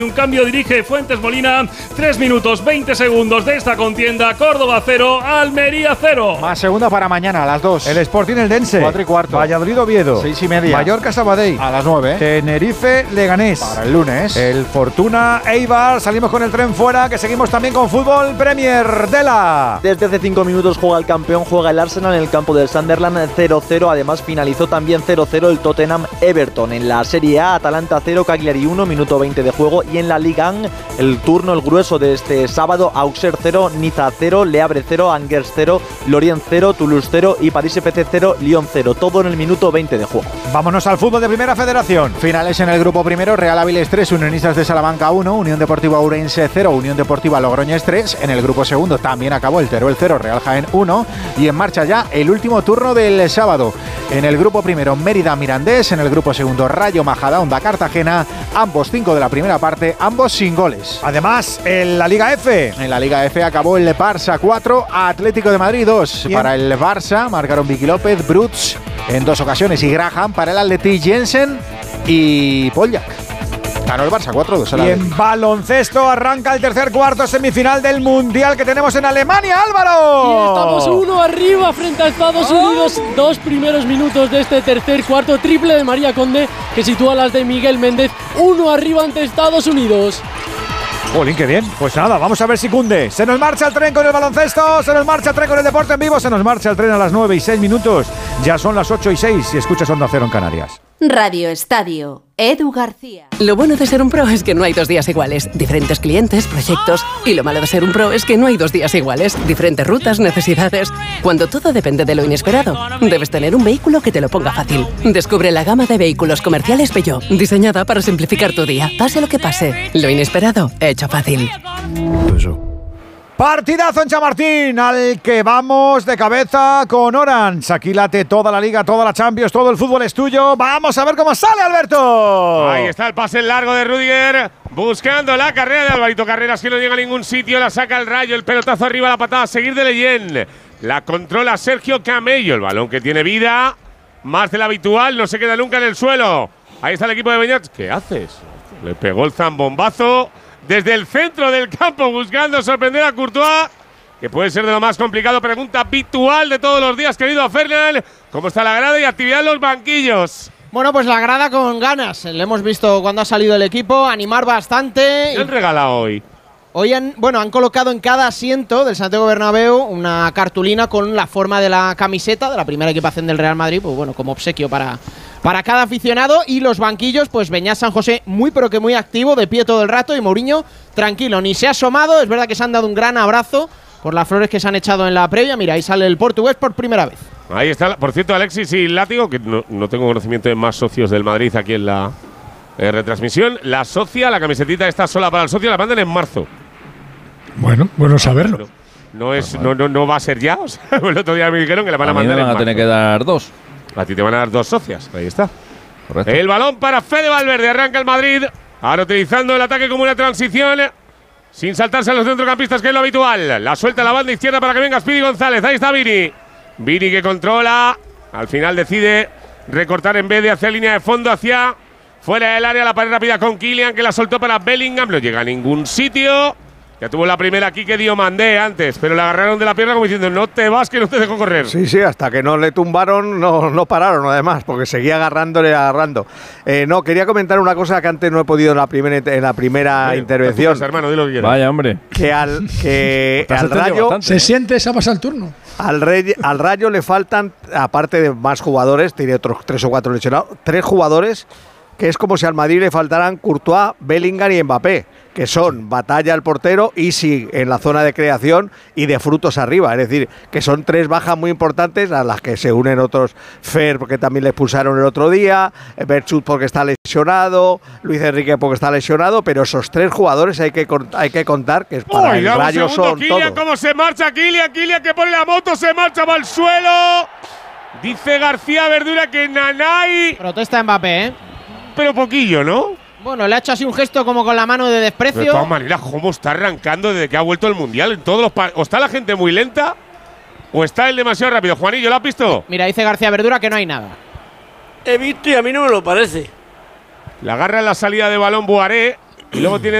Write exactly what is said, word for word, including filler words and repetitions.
Un cambio dirige Fuentes Molina. tres minutos veinte segundos de esta contienda. Córdoba cero, Almería cero. Más segunda para mañana a las dos. El Sporting Eldense. cuatro y cuarto. Valladolid Oviedo. seis y media. Mallorca Sabadell. A las nueve. Tenerife Leganés. Para el lunes. El Fortuna Eibar. Salimos con el tren fuera, que seguimos también con fútbol Premier. Dela. Desde hace cinco minutos juega el campeón, juega el Arsenal en el campo del Sunderland cero cero. Además finalizó también cero cero el Tottenham Everton. En la Serie A, Atalanta cero, Cagliari uno, minuto veinte de juego. Y en la Liga uno, el turno, el grueso de este sábado, Auxerre cero, Niza cero, Le Havre cero, Angers cero, Lorient cero, Toulouse cero y París F C cero, Lyon cero. Todo en el minuto veinte de juego. Vámonos al fútbol de Primera Federación. Finales en el grupo primero: Real Áviles tres, Unionistas de Salamanca uno, Unión Deportiva Ourense cero, Unión Deportiva Logroñés tres. En el grupo segundo también acabó el Teruel cero, Real Jaén uno. Y en marcha ya el último turno del sábado. En el grupo primero, Mérida Mirandés. En el grupo segundo, Rayo Majadahonda Cartagena. Ambos cinco de la primera parte, ambos sin goles. Además, en la Liga F. En la Liga F acabó el Barça cuatro, Atlético de Madrid dos. Bien. Para el Barça marcaron Vicky López, Bruts en dos ocasiones y Graham. Para el Atleti, Jensen y Poljak. Ganó el Barça cuatro dos. Y en baloncesto arranca el tercer cuarto semifinal del Mundial que tenemos en Alemania, Álvaro. Y estamos uno arriba frente a Estados Unidos. Dos primeros minutos de este tercer cuarto. Triple de María Conde que sitúa las de Miguel Méndez. Uno arriba ante Estados Unidos. Jolín, qué bien. Pues nada, vamos a ver si cunde. Se nos marcha el tren con el baloncesto, se nos marcha el tren con el deporte en vivo, se nos marcha el tren a las nueve y seis minutos. Ya son las ocho y seis y escuchas Onda Cero en Canarias. Radio Estadio, Edu García. Lo bueno de ser un pro es que no hay dos días iguales. Diferentes clientes, proyectos. Y lo malo de ser un pro es que no hay dos días iguales. Diferentes rutas, necesidades. Cuando todo depende de lo inesperado, debes tener un vehículo que te lo ponga fácil. Descubre la gama de vehículos comerciales Peugeot, diseñada para simplificar tu día. Pase lo que pase, lo inesperado, hecho fácil. Eso. Partidazo en Chamartín, al que vamos de cabeza con Orange. Aquí late toda la Liga, toda la Champions, todo el fútbol es tuyo. Vamos a ver cómo sale, Alberto. Ahí está el pase largo de Rüdiger, buscando la carrera de Alvarito Carreras, que no llega a ningún sitio. La saca el Rayo, el pelotazo arriba, la patada a seguir de Leyen. La controla Sergio Camello, el balón que tiene vida, más de la habitual, no se queda nunca en el suelo. Ahí está el equipo de Beñat. ¿Qué haces? Le pegó el zambombazo desde el centro del campo, buscando sorprender a Courtois, que puede ser de lo más complicado. Pregunta habitual de todos los días, querido Fernán. ¿Cómo está la grada y actividad en los banquillos? Bueno, pues la grada con ganas. Le hemos visto cuando ha salido el equipo, animar bastante. ¿Qué han regalado hoy? Hoy han, bueno, han colocado en cada asiento del Santiago Bernabéu una cartulina con la forma de la camiseta de la primera equipación del Real Madrid, pues bueno, como obsequio para, para cada aficionado. Y los banquillos, pues Beñat San José muy pero que muy activo, de pie todo el rato, y Mourinho tranquilo, ni se ha asomado. Es verdad que se han dado un gran abrazo por las flores que se han echado en la previa. Mira, ahí sale el portugués por primera vez. Ahí está, por cierto, Alexis y Látigo, que no, no tengo conocimiento de más socios del Madrid aquí en la eh, retransmisión. La socia, la camisetita está sola para el socio, la mandan en marzo. Bueno, bueno saberlo. No, no es, no, no, no va a ser ya. O sea, el otro día me dijeron que le van a, a mandar mí me van a tener que dar dos. A ti te van a dar dos socias. Ahí está. Correcto. El balón para Fede Valverde. Arranca el Madrid. Ahora utilizando el ataque como una transición, sin saltarse a los centrocampistas, que es lo habitual. La suelta a la banda izquierda para que venga Speedy González. Ahí está Vini. Vini que controla. Al final decide recortar en vez de hacia línea de fondo, hacia fuera del área. La pared rápida con Kylian, que la soltó para Bellingham. No llega a ningún sitio. Ya tuvo la primera aquí que dio Mandé antes, pero le agarraron de la pierna como diciendo, no te vas, que no te dejo correr. Sí, sí, hasta que no le tumbaron, no, no pararon además, porque seguía agarrándole, agarrando. Eh, no, quería comentar una cosa que antes no he podido en la primera, en la primera Oye, intervención. Putas, hermano, dilo que quieras. Vaya, hombre. Que al, que al Rayo… Bastante, se ¿eh? siente, esa pasa el turno. Al, rey, al Rayo le faltan, aparte de más jugadores, tiene otros tres o cuatro lesionados, tres jugadores que es como si al Madrid le faltaran Courtois, Bellingham y Mbappé, que son Batalla el portero, Isi en la zona de creación y de frutos arriba. Es decir, que son tres bajas muy importantes a las que se unen otros. Fer, porque también le expulsaron el otro día, Berchut porque está lesionado, Luis Enrique porque está lesionado, pero esos tres jugadores hay que, hay que contar que es para Uy, el Rayo son Kylian, todos. ¿Cómo se marcha Kylian? Kylian que pone la moto, se marcha, va al suelo. Dice García Verdura que Nanay… Protesta Mbappé, ¿eh? Pero poquillo, ¿no? Bueno, le ha hecho así un gesto como con la mano de desprecio. De todas maneras, ¿cómo está arrancando desde que ha vuelto el Mundial? En todos los pa- ¿O está la gente muy lenta o está él demasiado rápido? Juanillo, ¿lo has visto? Mira, dice García Verdura que no hay nada. He visto y a mí no me lo parece. La agarra en la salida de balón Boaré. Y luego tiene